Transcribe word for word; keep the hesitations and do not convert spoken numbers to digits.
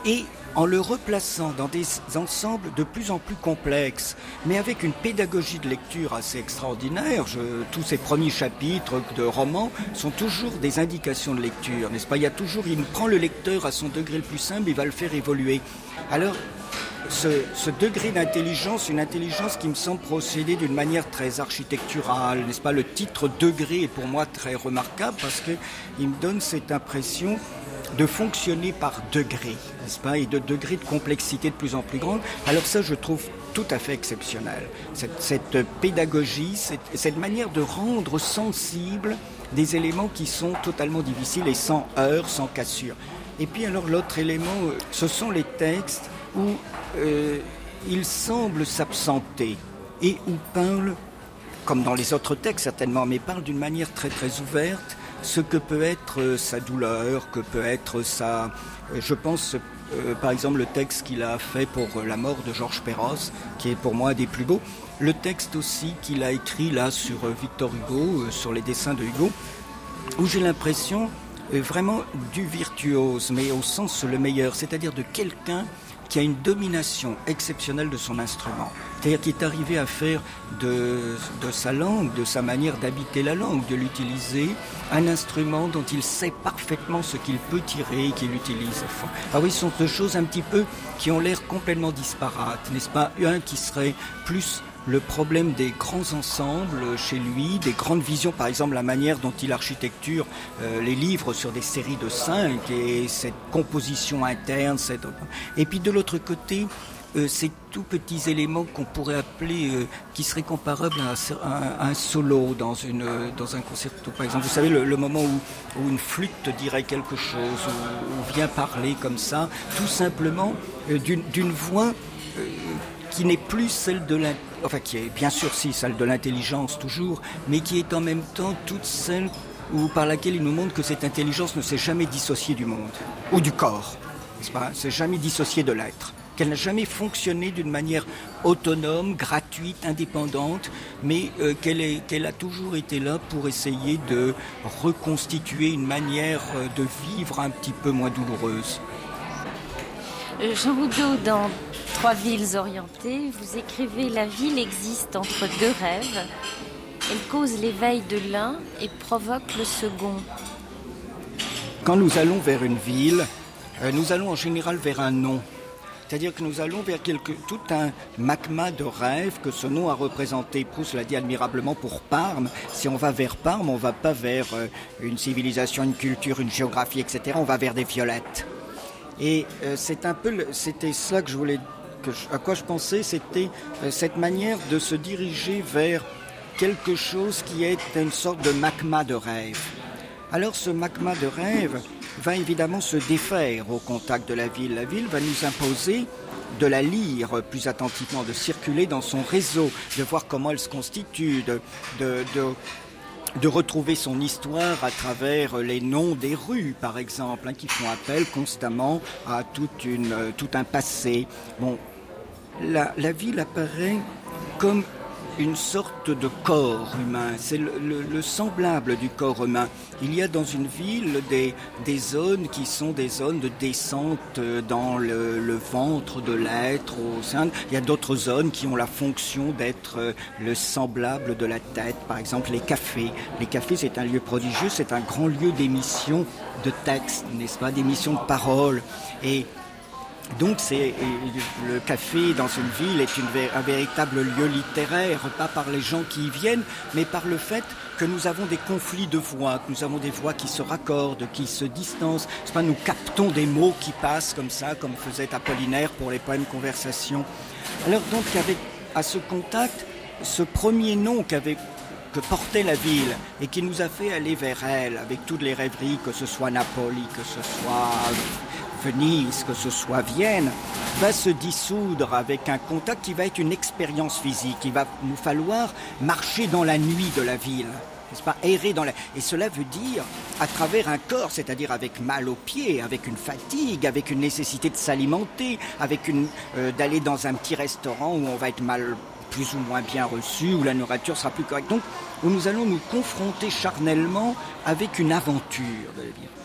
et en le replaçant dans des ensembles de plus en plus complexes, mais avec une pédagogie de lecture assez extraordinaire. Je, tous ces premiers chapitres de romans sont toujours des indications de lecture, n'est-ce pas ? Il y a toujours, il prend le lecteur à son degré le plus simple, il va le faire évoluer. Alors, ce, ce degré d'intelligence, une intelligence qui me semble procéder d'une manière très architecturale, n'est-ce pas ? Le titre degré est pour moi très remarquable parce qu'il me donne cette impression de fonctionner par degrés, n'est-ce pas, et de degrés de complexité de plus en plus grande. Alors ça, je trouve tout à fait exceptionnel. Cette, cette pédagogie, cette, cette manière de rendre sensibles des éléments qui sont totalement difficiles et sans heurts, sans cassure. Et puis alors l'autre élément, ce sont les textes où euh, il semble s'absenter et où parle, comme dans les autres textes certainement, mais parle d'une manière très très ouverte, ce que peut être sa douleur, que peut être sa... Je pense euh, par exemple le texte qu'il a fait pour la mort de Georges Perros, qui est pour moi un des plus beaux. Le texte aussi qu'il a écrit là sur Victor Hugo, euh, sur les dessins de Hugo, où j'ai l'impression euh, vraiment du virtuose, mais au sens le meilleur, c'est-à-dire de quelqu'un qui a une domination exceptionnelle de son instrument. C'est-à-dire qu'il est arrivé à faire de, de sa langue, de sa manière d'habiter la langue, de l'utiliser, un instrument dont il sait parfaitement ce qu'il peut tirer et qu'il utilise. Ah oui, ce sont deux choses un petit peu qui ont l'air complètement disparates, n'est-ce pas ? Un qui serait plus le problème des grands ensembles chez lui, des grandes visions, par exemple la manière dont il architecture euh, les livres sur des séries de cinq et cette composition interne. Cette... Et puis de l'autre côté, euh, ces tout petits éléments qu'on pourrait appeler, euh, qui seraient comparables à un, à un solo dans, une, dans un concerto. Par exemple, vous savez, le, le moment où, où une flûte dirait quelque chose, où, où vient parler comme ça, tout simplement euh, d'une, d'une voix euh, qui n'est plus celle de l'intelligence, enfin qui est bien sûr si celle de l'intelligence toujours, mais qui est en même temps toute celle où, par laquelle il nous montre que cette intelligence ne s'est jamais dissociée du monde, ou du corps, n'est-ce pas ? C'est jamais dissociée de l'être, qu'elle n'a jamais fonctionné d'une manière autonome, gratuite, indépendante, mais euh, qu'elle, est, qu'elle a toujours été là pour essayer de reconstituer une manière de vivre un petit peu moins douloureuse. Jean Roudot, dans Trois villes orientées, vous écrivez « La ville existe entre deux rêves. Elle cause l'éveil de l'un et provoque le second. » Quand nous allons vers une ville, euh, nous allons en général vers un nom. C'est-à-dire que nous allons vers quelque, tout un magma de rêves que ce nom a représenté. Proust l'a dit admirablement pour Parme. Si on va vers Parme, on ne va pas vers euh, une civilisation, une culture, une géographie, et cetera. On va vers des violettes. Et euh, c'est un peu, le, c'était ça que je voulais, que je, à quoi je pensais, c'était euh, cette manière de se diriger vers quelque chose qui est une sorte de magma de rêve. Alors ce magma de rêve va évidemment se défaire au contact de la ville. La ville va nous imposer de la lire plus attentivement, de circuler dans son réseau, de voir comment elle se constitue, de... de, de de retrouver son histoire à travers les noms des rues, par exemple, hein, qui font appel constamment à toute une, euh, tout un passé. Bon, la, la ville apparaît comme une sorte de corps humain, c'est le, le, le semblable du corps humain. Il y a dans une ville des, des zones qui sont des zones de descente dans le, le ventre de l'être au sein. Il y a d'autres zones qui ont la fonction d'être le semblable de la tête, par exemple les cafés. Les cafés, c'est un lieu prodigieux, c'est un grand lieu d'émission de textes, n'est-ce pas, d'émission de paroles. Et donc c'est, le café dans une ville est une, un véritable lieu littéraire, pas par les gens qui y viennent, mais par le fait que nous avons des conflits de voix, que nous avons des voix qui se raccordent, qui se distancent. C'est pas, nous captons des mots qui passent comme ça, comme faisait Apollinaire pour les poèmes conversation. Alors donc avec, à ce contact, ce premier nom qu'avait que portait la ville et qui nous a fait aller vers elle avec toutes les rêveries, que ce soit Napoli, que ce soit Venise, que ce soit Vienne, va se dissoudre avec un contact qui va être une expérience physique. Il va nous falloir marcher dans la nuit de la ville, n'est-ce pas, errer dans la... Et cela veut dire à travers un corps, c'est-à-dire avec mal aux pieds, avec une fatigue, avec une nécessité de s'alimenter, avec une euh, d'aller dans un petit restaurant où on va être mal, plus ou moins bien reçu, où la nourriture sera plus correcte. Donc, où nous allons nous confronter charnellement avec une aventure de la vie.